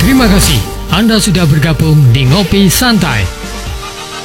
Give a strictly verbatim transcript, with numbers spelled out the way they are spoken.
Terima kasih Anda sudah bergabung di Ngopi Santai.